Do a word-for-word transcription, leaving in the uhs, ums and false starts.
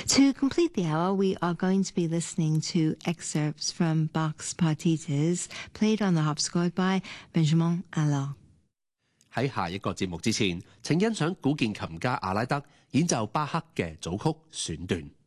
To complete the hour, we are going to be listening to excerpts from Bach's Partitas, played on the harpsichord by Benjamin Allard. 喺下一個節目之前，請欣賞古鍵琴家阿拉德演奏巴克嘅組曲選段。